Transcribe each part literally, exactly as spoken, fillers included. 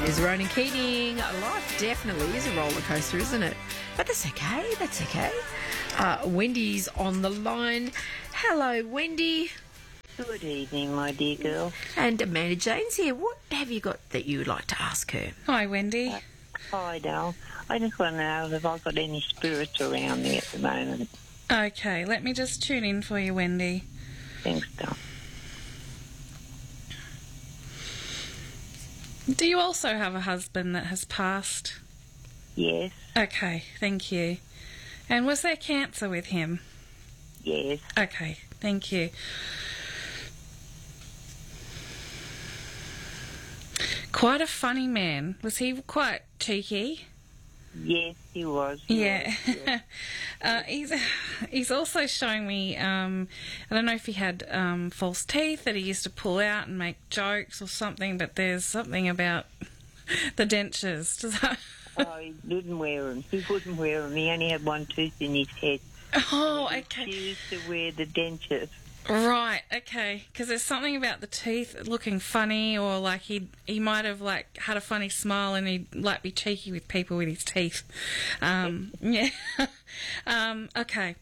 There's Ronan Keating. Life definitely is a roller coaster, isn't it? But that's okay. That's okay. Uh, Wendy's on the line. Hello, Wendy. Good evening, my dear girl. And Amanda Jane's here. What have you got that you would like to ask her? Hi, Wendy. Uh, hi, Dal. I just want to know if I've got any spirits around me at the moment. Okay, let me just tune in for you, Wendy. Thanks, Dal. Do you also have a husband that has passed? Yes, Okay, thank you. And was there cancer with him? yes. Okay, thank you. Quite a funny man. Was he quite cheeky? Yes, he was. He Yeah. was, yes. uh, he's he's also showing me, um, I don't know if he had um, false teeth that he used to pull out and make jokes or something, but there's something about the dentures. Does that... Oh, he didn't wear them. He wouldn't wear them. He only had one tooth in his head. Oh, he okay. refused to wear the dentures. Right, okay. Because there's something about the teeth looking funny, or like he he might have like had a funny smile and he'd like be cheeky with people with his teeth. Um, yeah. um, okay.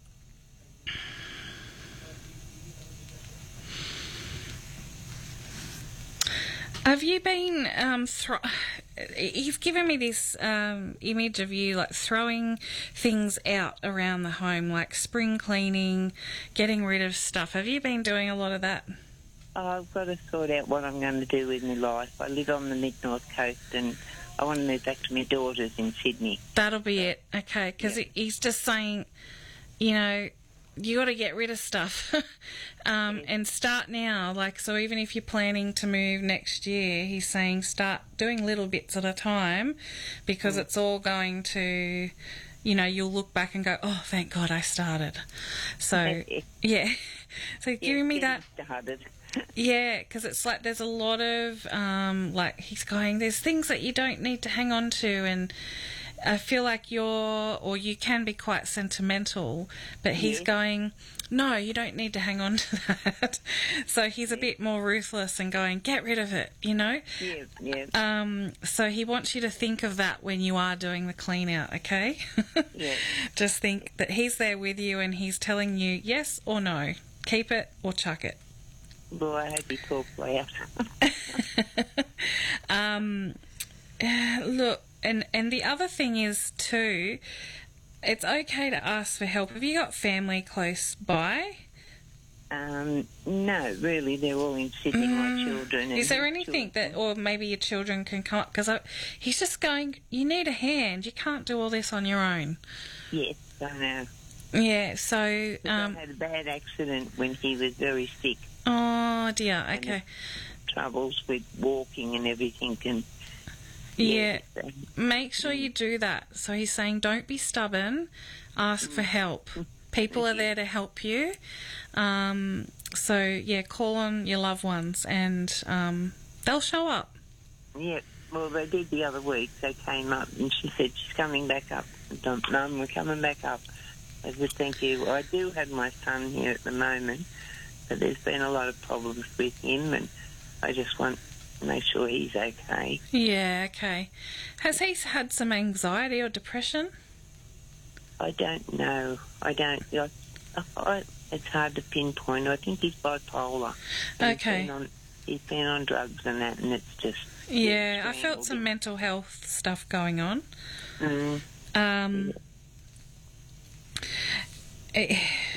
Have you been um, thro- he's given me this um, image of you like throwing things out around the home, like spring cleaning, getting rid of stuff. Have you been doing a lot of that? I've got to sort out what I'm going to do with my life. I live on the mid-north coast and I want to move back to my daughters in Sydney. That'll be it. Okay, because Yeah. he's just saying, you know, you got to get rid of stuff um, Yeah. and start now. Like, so even if you're planning to move next year, he's saying start doing little bits at a time, because Mm. it's all going to, you know, you'll look back and go, oh, thank God I started. So, yeah. So giving me that. Started. Yeah, because it's like there's a lot of, um, like, he's going, there's things that you don't need to hang on to, and I feel like you're, or you can be quite sentimental, but he's Yeah. going, no, you don't need to hang on to that. So he's a Yeah. bit more ruthless and going, get rid of it, you know? Yeah, yeah. Um, so he wants you to think of that when you are doing the clean out, okay? Yeah. Just think that he's there with you and he's telling you yes or no, keep it or chuck it. Well, I hope he talks loud. um, uh, look, and, and the other thing is too, it's okay to ask for help. Have you got family close by? Um, no, really, they're all in Sydney, my children. And Is there his anything children. that, or maybe your children can come up? Because he's just going, you need a hand. You can't do all this on your own. Yes, I know. Yeah, so... Um, I had a bad accident when he was very sick. oh, dear, And okay. Troubles with walking and everything. And Yeah, so- make sure you do that. So he's saying don't be stubborn, ask for help. People are there to help you. Um, so, yeah, call on your loved ones and um, they'll show up. Yeah, well, they did the other week. They came up and she said she's coming back up. Mum, we're coming back up. I said, thank you. Well, I do have my son here at the moment, but there's been a lot of problems with him, and I just want to make sure he's okay. Yeah, okay. Has he had some anxiety or depression? I don't know. I don't... I, I, it's hard to pinpoint. I think he's bipolar. And Okay. He's been, on, he's been on drugs and that, and it's just... Yeah, I it's felt some strangled mental health stuff going on. him. Mm. Um, eh,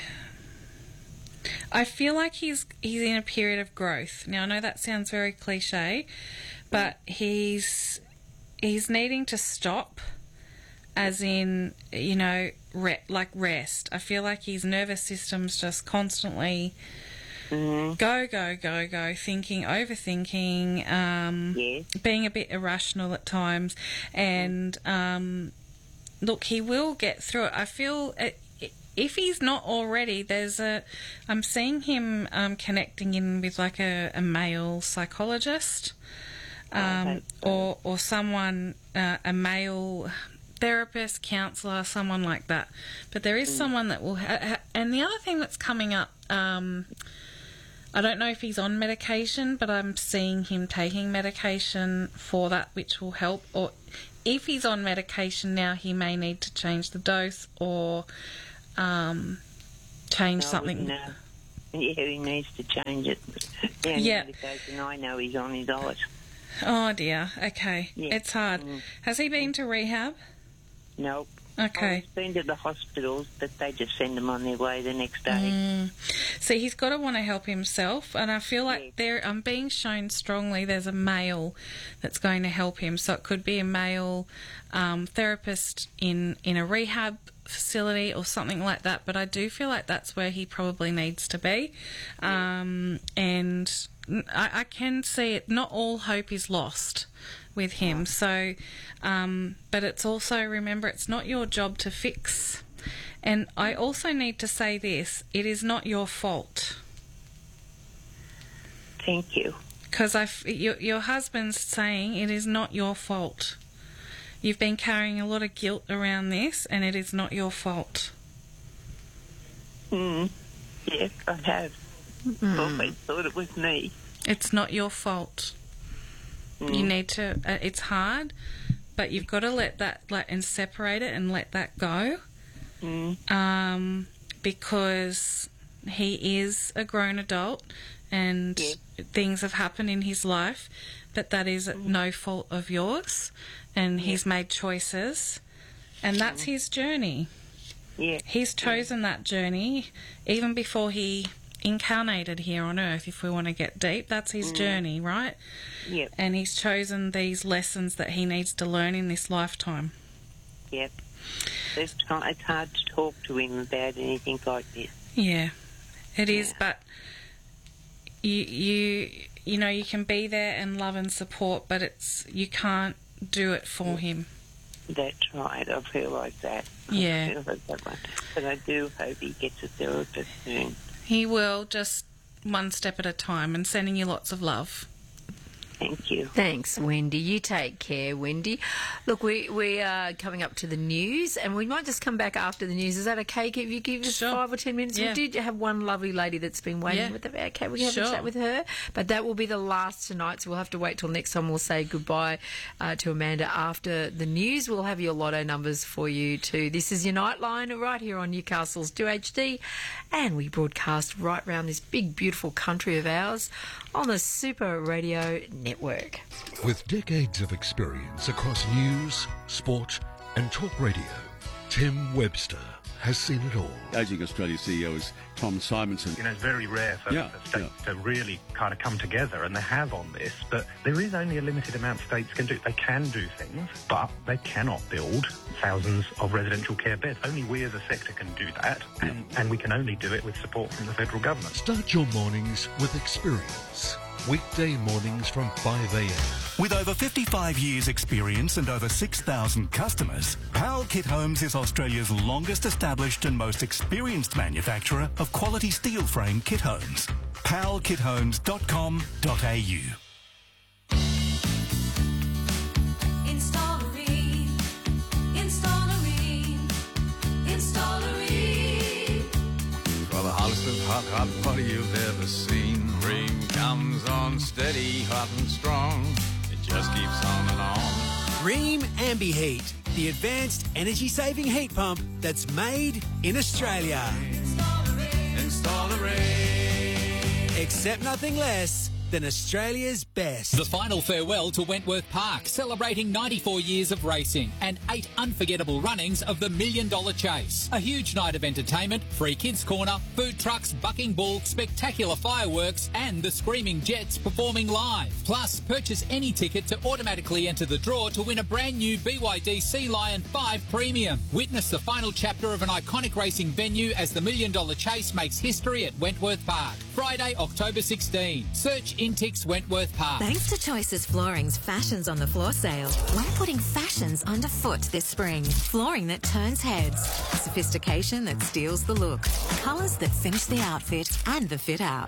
I feel like he's he's in a period of growth. Now I know that sounds very cliche, but he's he's needing to stop, as in, you know, re- like rest. I feel like his nervous system's just constantly Mm. go go go go, thinking, overthinking, um, Yes. being a bit irrational at times, and um, look, he will get through it. I feel it, if he's not already, there's a, I'm seeing him um, connecting in with like a, a male psychologist, um, Okay. or or someone, uh, a male therapist, counsellor, someone like that. But there is someone that will, ha- ha- and the other thing that's coming up. Um, I don't know if he's on medication, but I'm seeing him taking medication for that, which will help. Or if he's on medication now, he may need to change the dose or um, change No, something. No. Yeah, he needs to change it. The only Yeah. medication I know he's on is ice. Oh dear. Okay, Yeah. it's hard. Mm. Has he been to rehab? Nope. Okay. He's been to the hospitals, but they just send him on their way the next day. Mm. See, he's got to want to help himself, and I feel like Yeah. there. I'm being shown strongly there's a male that's going to help him. So it could be a male um, therapist in in a rehab facility or something like that. But I do feel like that's where he probably needs to be, um, and I, I can see it. Not all hope is lost with him. So, um, but it's also, remember, it's not your job to fix. And I also need to say this: it is not your fault. Thank you. Because I, f- your, your husband's saying it is not your fault. You've been carrying a lot of guilt around this, and it is not your fault. Mm. Yes, I have. Mm. Always thought it was me. It's not your fault. Mm. You need to. Uh, it's hard, but you've got to let that, like, and separate it and let that go. Mm. Um, because he is a grown adult, and Yeah. things have happened in his life, but that is no fault of yours, and Yeah. he's made choices, and that's his journey. Yeah. He's chosen that journey even before he incarnated here on earth. If we want to get deep, that's his journey, right? Yep. And he's chosen these lessons that he needs to learn in this lifetime. Yep. It's, t- it's hard to talk to him about anything like this. Yeah, it is, Yeah. but you you you know, you can be there and love and support, but it's you can't do it for him. That's right. I feel like that. Yeah. I feel like that one. But I do hope he gets a therapist soon. He will, just one step at a time, and sending you lots of love. Thank you. Thanks, Wendy. You take care, Wendy. Look, we we are coming up to the news, and we might just come back after the news. Is that okay? If you give us Sure. five or ten minutes, Yeah. we did have one lovely lady that's been waiting Yeah. with them. Okay, we can have Sure. a chat with her, but that will be the last tonight. So we'll have to wait till next time. We'll say goodbye uh, to Amanda after the news. We'll have your lotto numbers for you too. This is your Nightline right here on Newcastle's two H D, and we broadcast right round this big, beautiful country of ours on the Super Radio Network. With decades of experience across news, sport and talk radio, Tim Webster has seen it all. Ageing Australia C E O is Tom Simonson. You know, it's very rare for Yeah, the states to really kind of come together, and they have on this, but there is only a limited amount states can do. They can do things, but they cannot build thousands of residential care beds. Only we as a sector can do that, and, and we can only do it with support from the federal government. Start your mornings with experience. Weekday mornings from five a m. With over fifty-five years experience and over six thousand customers, Powell Kit Homes is Australia's longest established and most experienced manufacturer of quality steel frame kit homes. powell kit homes dot com dot a u. Installery, Installery, Installery. For the hottest of hot, hot water you've ever seen. Ream comes on steady, hot and strong. It just keeps on and on. Ream AmbiHeat, the advanced energy-saving heat pump that's made in Australia. Installery. Accept nothing less than Australia's best. The final farewell to Wentworth Park, celebrating ninety-four years of racing and eight unforgettable runnings of the Million Dollar Chase. A huge night of entertainment, free kids corner, food trucks, bucking bull, spectacular fireworks and the Screaming Jets performing live. Plus, purchase any ticket to automatically enter the draw to win a brand new B Y D Sea Lion five Premium. Witness the final chapter of an iconic racing venue as the Million Dollar Chase makes history at Wentworth Park. Friday, October sixteenth. Search Intix Wentworth Park. Thanks to Choices Flooring's Fashions on the Floor sale, we're putting fashions underfoot this spring. Flooring that turns heads, sophistication that steals the look, colours that finish the outfit and the fit out.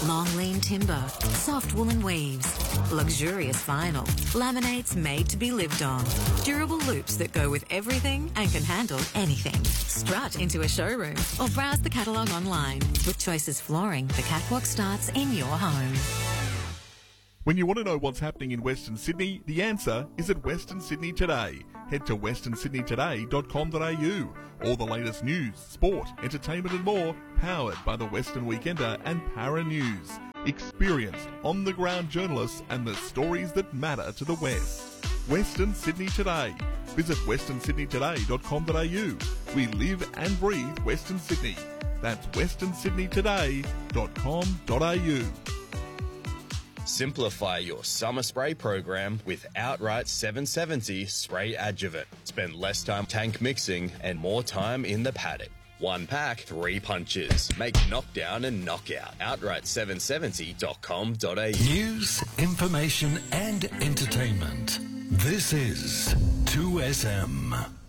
Long lean timber, soft woolen weaves, luxurious vinyl, laminates made to be lived on, durable loops that go with everything and can handle anything. Strut into a showroom or browse the catalogue online. With Choices Flooring, the catwalk starts in your home. When you want to know what's happening in Western Sydney, the answer is at Western Sydney Today. Head to western sydney today dot com dot a u. All the latest news, sport, entertainment and more, powered by the Western Weekender and Para News. Experienced, on-the-ground journalists and the stories that matter to the West. Western Sydney Today. Visit western sydney today dot com dot a u. We live and breathe Western Sydney. That's western sydney today dot com dot a u. Simplify your summer spray program with Outright seven seventy Spray Adjuvant. Spend less time tank mixing and more time in the paddock. One pack, three punches. Make knockdown and knockout. outright seven seventy dot com dot a u. News, information and entertainment. This is two S M.